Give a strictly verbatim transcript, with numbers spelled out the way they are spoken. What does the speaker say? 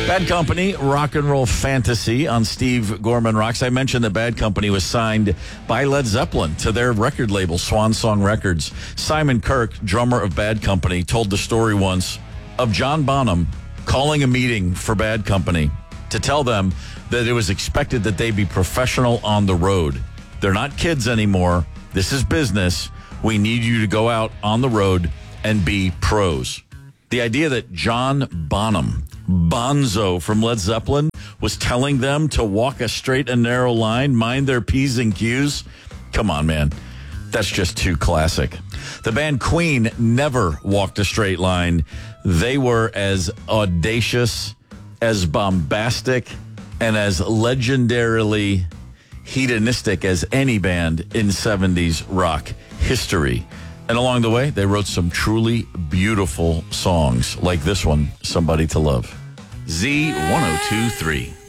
Bad Company, Rock and Roll Fantasy on Steve Gorman Rocks. I mentioned that Bad Company was signed by Led Zeppelin to their record label, Swan Song Records. Simon Kirk, drummer of Bad Company, told the story once of John Bonham calling a meeting for Bad Company to tell them that it was expected that they be professional on the road. They're not kids anymore. This is business. We need you to go out on the road and be pros. The idea that John Bonham, Bonzo from Led Zeppelin, was telling them to walk a straight and narrow line, mind their P's and Q's. Come on, man. That's just too classic. The band Queen never walked a straight line. They were as audacious, as bombastic, and as legendarily hedonistic as any band in seventies rock history. And along the way, they wrote some truly beautiful songs like this one, Somebody to Love. Z one oh two three.